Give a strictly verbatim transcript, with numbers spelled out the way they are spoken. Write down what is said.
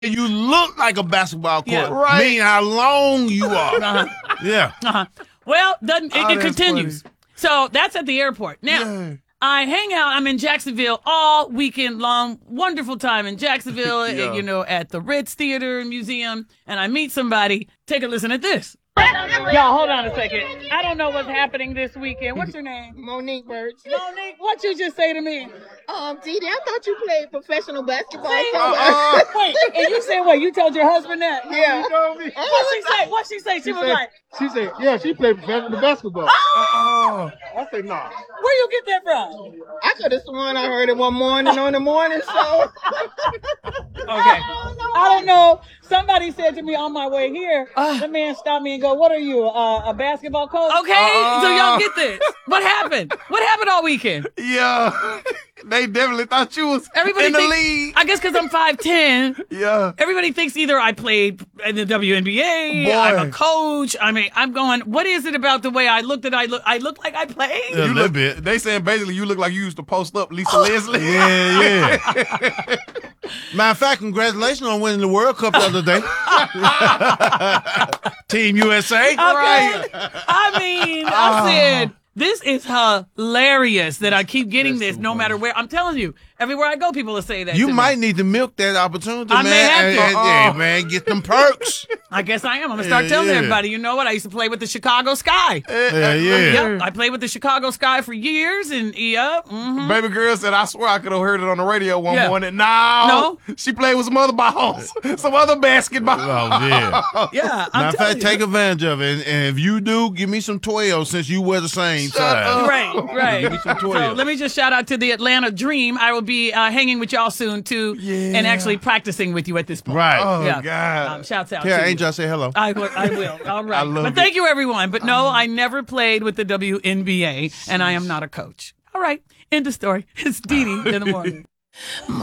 You look like a basketball court. Yeah, right. Meaning how long you are. Uh-huh. Yeah. Uh-huh. Well, doesn't, it, Oh, it that's continues. funny. So that's at the airport. Now, Yeah. I hang out. I'm in Jacksonville all weekend long. Wonderful time in Jacksonville, Yeah. you know, at the Ritz Theater and Museum. And I meet somebody. Take a listen at this. Y'all, hold on a second. I don't know what's happening this weekend. What's your name? Monique Birch. Monique, what you just say to me? Um, Didi, I thought you played professional basketball. See? So, Uh-uh. Wait, and you said what? You told your husband that? yeah. What she say? What she say? She was like, She said, yeah, she played professional basketball. Uh-uh. I said, nah. where you get that from? I could have sworn I heard it one morning on the morning show. Okay. I don't know. Somebody said to me on my way here, the man stopped me and go, what are you, uh, a basketball coach? Okay, Uh-uh. so y'all get this. What happened? What happened all weekend? Yeah. They definitely thought you was Everybody in the thinks- league. I guess because I'm five ten, Yeah. everybody thinks either I played in the W N B A, Boy. I'm a coach. I mean, I'm going, what is it about the way I look that I look? I look like I played? A little bit. They saying basically you look like you used to post up Lisa Leslie. Yeah, yeah. Matter of fact, congratulations on winning the World Cup the other day. Team U S A. Okay. I mean, I said, this is hilarious that I keep getting this no matter where. I'm telling you, everywhere I go, people will say that. You to might me. need to milk that opportunity, I man. may have to. And- and- Uh-uh. yeah, man, get them perks. I guess I am. I'm going to start Yeah, telling yeah. everybody, you know what? I used to play with the Chicago Sky. Yeah, yeah. Yep, I played with the Chicago Sky for years, and yeah, mm-hmm. Baby girl said, I swear I could have heard it on the radio one Yeah. morning. No. No? She played with some other balls, some other basketball. Oh, yeah. yeah. I'm Matter of telling fact, you. take advantage of it. And, and if you do, give me some twelve since you wear the same size. up. Right, right. Give me some So twelve. let me just shout out to the Atlanta Dream. I will be uh, hanging with y'all soon too, Yeah. and actually practicing with you at this point. Right. Oh, Yeah. God. Um, shouts out Yeah, to you. Angel, say hello. I will. I will. All right. I love but thank it. you, everyone. But no, I never played with the W N B A, and I am not a coach. All right. End of story. It's Dee Dee in the morning.